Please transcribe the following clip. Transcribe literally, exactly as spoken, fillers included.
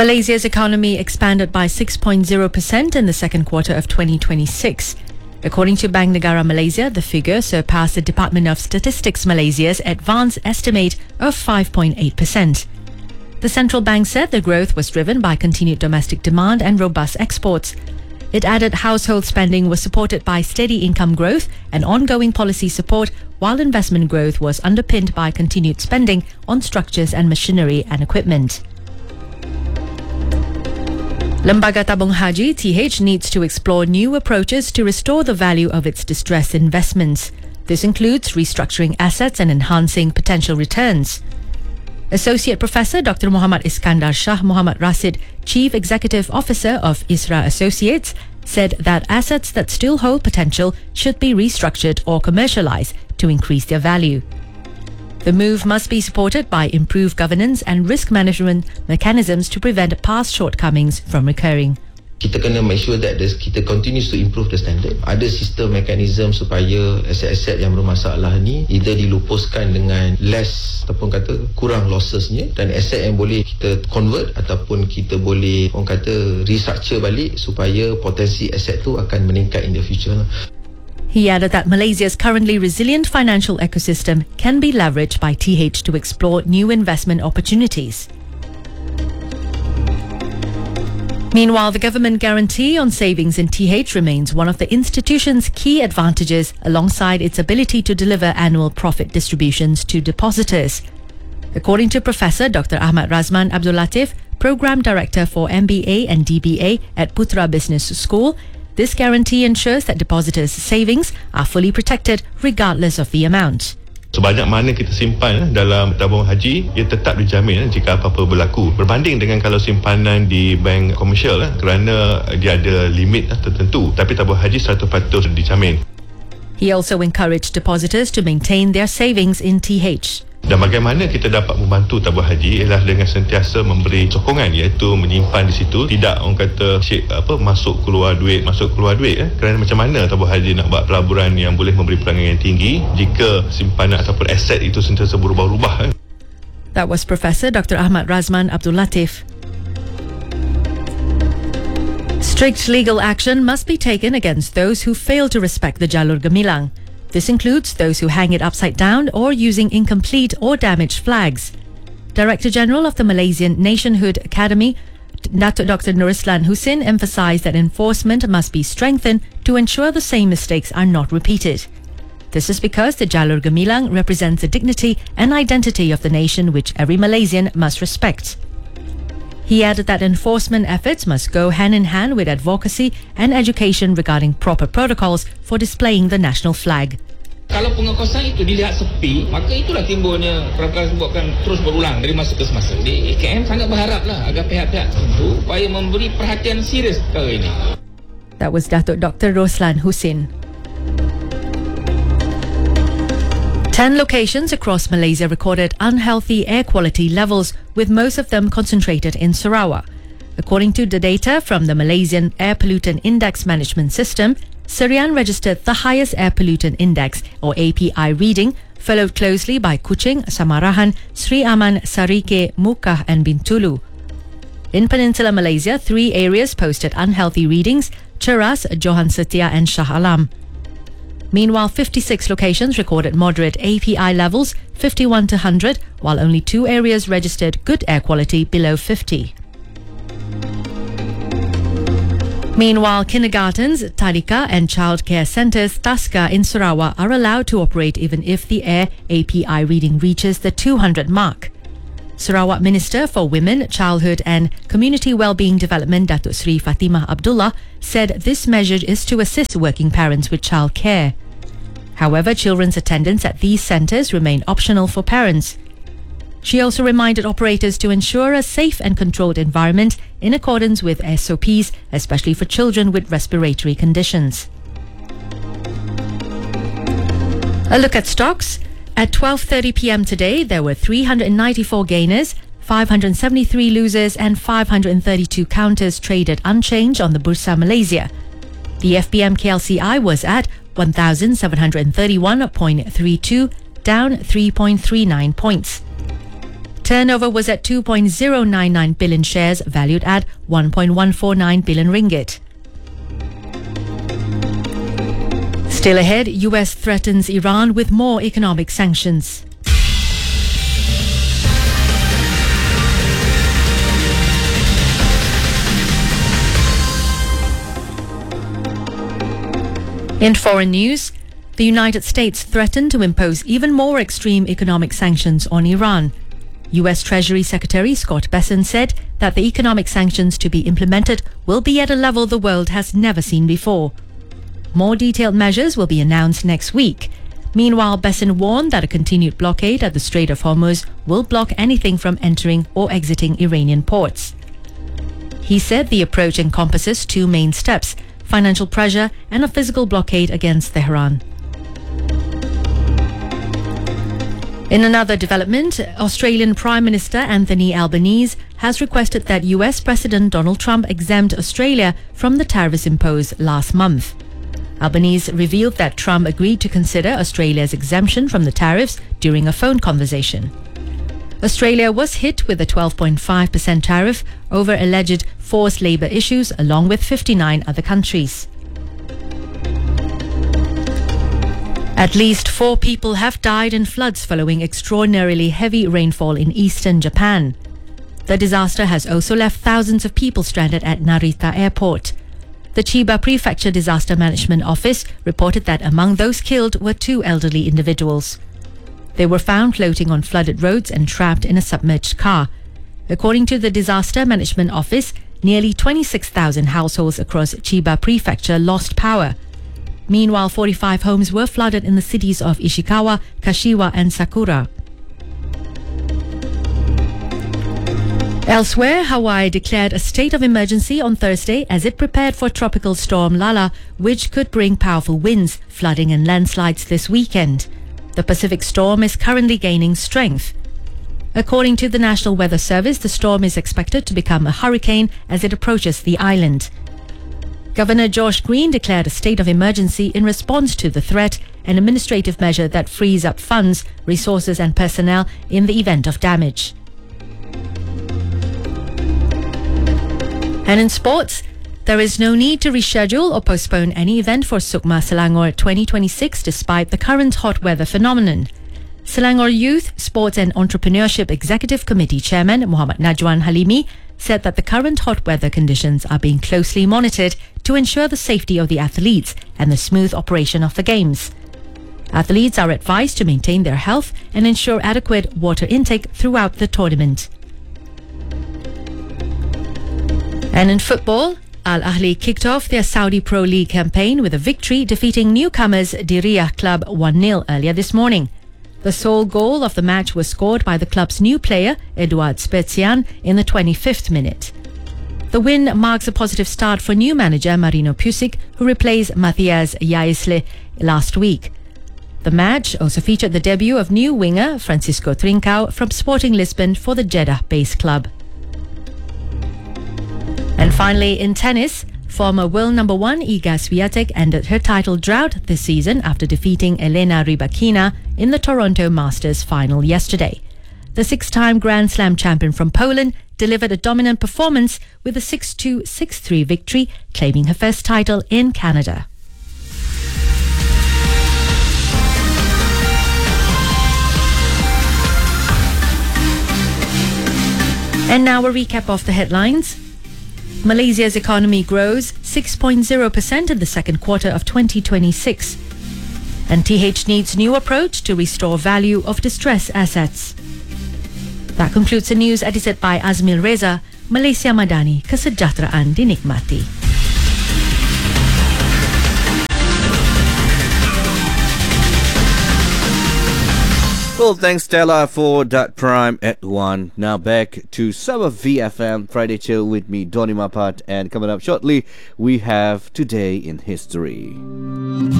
Malaysia's economy expanded by six point zero percent in the second quarter of twenty twenty-six. According to Bank Negara Malaysia, the figure surpassed the Department of Statistics Malaysia's advanced estimate of five point eight percent. The central bank said the growth was driven by continued domestic demand and robust exports. It added household spending was supported by steady income growth and ongoing policy support, while investment growth was underpinned by continued spending on structures and machinery and equipment. Lembaga Tabung Haji T H needs to explore new approaches to restore the value of its distressed investments. This includes restructuring assets and enhancing potential returns. Associate Professor Doctor Muhammad Iskandar Shah Muhammad Rasid, Chief Executive Officer of ISRA Associates, said that assets that still hold potential should be restructured or commercialized to increase their value. The move must be supported by improved governance and risk management mechanisms to prevent past shortcomings from recurring. Kita kena make sure that this, kita continues to improve the standard. Ada sistem mekanism supaya aset-aset yang bermasalah ni either dilupuskan dengan less ataupun kata kurang lossesnya, dan aset yang boleh kita convert ataupun kita boleh orang kata restructure balik supaya potensi aset tu akan meningkat in the future. He added that Malaysia's currently resilient financial ecosystem can be leveraged by T H to explore new investment opportunities. Meanwhile, the government guarantee on savings in T H remains one of the institution's key advantages, alongside its ability to deliver annual profit distributions to depositors. According to Professor Doctor Ahmad Razman Abdul Latif, Program Director for M B A and D B A at Putra Business School, this guarantee ensures that depositors' savings are fully protected regardless of the amount. Sebanyak mana kita simpan dalam tabung haji, ia tetap dijamin jika apa-apa berlaku. Berbanding dengan kalau simpanan di bank komersial, kerana dia ada limit tertentu. Tapi tabung haji seratus peratus dijamin. He also encouraged depositors to maintain their savings in T H. Dan bagaimana kita dapat membantu tabung haji ialah dengan sentiasa memberi sokongan, iaitu menyimpan di situ, tidak orang kata cik, apa masuk keluar duit masuk keluar duit eh? Kerana macam mana tabung haji nak buat pelaburan yang boleh memberi perangai yang tinggi jika simpanan ataupun aset itu sentiasa berubah-ubah eh? That was Professor Doctor Ahmad Razman Abdul Latif. Strict legal action must be taken against those who fail to respect the Jalur Gemilang. This includes those who hang it upside down or using incomplete or damaged flags. Director General of the Malaysian Nationhood Academy, Doctor Nurislan Husin, emphasized that enforcement must be strengthened to ensure the same mistakes are not repeated. This is because the Jalur Gemilang represents the dignity and identity of the nation which every Malaysian must respect. He added that enforcement efforts must go hand in hand with advocacy and education regarding proper protocols for displaying the national flag. Kalau pengekosan itu dilihat sepi, maka itulah timbulnya perkara sebabkan terus berulang dari masa ke semasa. Di K M sangat berharaplah agar pihak-pihak tertentu supaya memberi perhatian serius perkara ini. That was Datuk Doctor Roslan Husin. Ten locations across Malaysia recorded unhealthy air quality levels, with most of them concentrated in Sarawak. According to the data from the Malaysian Air Pollutant Index Management System, Serian registered the highest air pollutant index, or A P I, reading, followed closely by Kuching, Samarahan, Sri Aman, Sarike, Mukah and Bintulu. In Peninsular Malaysia, three areas posted unhealthy readings: Cheras, Johan Setia and Shah Alam. Meanwhile, fifty-six locations recorded moderate A P I levels, fifty-one to one hundred, while only two areas registered good air quality below fifty. Meanwhile, kindergartens, tadika and childcare centres, Taska in Sarawak, are allowed to operate even if the air A P I reading reaches the two hundred mark. Sarawak Minister for Women, Childhood and Community Wellbeing Development, Datuk Sri Fatimah Abdullah, said this measure is to assist working parents with childcare. However, children's attendance at these centres remain optional for parents. She also reminded operators to ensure a safe and controlled environment in accordance with S O Ps, especially for children with respiratory conditions. A look at stocks. At twelve thirty p m today, there were three hundred ninety-four gainers, five hundred seventy-three losers and five hundred thirty-two counters traded unchanged on the Bursa Malaysia. The F B M K L C I was at one thousand seven hundred thirty-one point three two, down three point three nine points. Turnover was at two point zero nine nine billion shares, valued at one point one four nine billion ringgit. Still ahead, U S threatens Iran with more economic sanctions. In foreign news, the United States threatened to impose even more extreme economic sanctions on Iran. U S Treasury Secretary Scott Bessent said that the economic sanctions to be implemented will be at a level the world has never seen before. More detailed measures will be announced next week. Meanwhile, Bessent warned that a continued blockade at the Strait of Hormuz will block anything from entering or exiting Iranian ports. He said the approach encompasses two main steps: financial pressure and a physical blockade against Tehran. In another development, Australian Prime Minister Anthony Albanese has requested that U S President Donald Trump exempt Australia from the tariffs imposed last month. Albanese revealed that Trump agreed to consider Australia's exemption from the tariffs during a phone conversation. Australia was hit with a twelve point five percent tariff over alleged forced labour issues, along with fifty-nine other countries. At least four people have died in floods following extraordinarily heavy rainfall in eastern Japan. The disaster has also left thousands of people stranded at Narita Airport. The Chiba Prefecture Disaster Management Office reported that among those killed were two elderly individuals. They were found floating on flooded roads and trapped in a submerged car. According to the Disaster Management Office, nearly twenty-six thousand households across Chiba Prefecture lost power. Meanwhile, forty-five homes were flooded in the cities of Ishikawa, Kashiwa and Sakura. Elsewhere, Hawaii declared a state of emergency on Thursday as it prepared for Tropical Storm Lala, which could bring powerful winds, flooding and landslides this weekend. The Pacific storm is currently gaining strength. According to the National Weather Service, the storm is expected to become a hurricane as it approaches the island. Governor Josh Green declared a state of emergency in response to the threat, an administrative measure that frees up funds, resources and personnel in the event of damage. And in sports, there is no need to reschedule or postpone any event for Sukma Selangor twenty twenty-six despite the current hot weather phenomenon. Selangor Youth, Sports and Entrepreneurship Executive Committee Chairman Muhammad Najwan Halimi said that the current hot weather conditions are being closely monitored to ensure the safety of the athletes and the smooth operation of the games. Athletes are advised to maintain their health and ensure adequate water intake throughout the tournament. And in football, Al Ahly kicked off their Saudi Pro League campaign with a victory, defeating newcomers Diriyah Club one nil earlier this morning. The sole goal of the match was scored by the club's new player, Eduard Spezian, in the twenty-fifth minute. The win marks a positive start for new manager Marino Pusic, who replaced Matthias Yaisle last week. The match also featured the debut of new winger Francisco Trincao from Sporting Lisbon for the Jeddah-based club. And finally, in tennis, former world number one Iga Swiatek ended her title drought this season after defeating Elena Rybakina in the Toronto Masters final yesterday. The six-time Grand Slam champion from Poland delivered a dominant performance with a six two, six three victory, claiming her first title in Canada. And now a recap of the headlines. Malaysia's economy grows six point zero percent in the second quarter of twenty twenty-six. And T H needs new approach to restore value of distressed assets. That concludes the news edited by Azmil Reza. Malaysia Madani, kesejahteraan dinikmati. Well, thanks Stella for that prime at one. Now back to Summer V F M Friday Chill with me, Donny Mapat, and coming up shortly we have Today in History.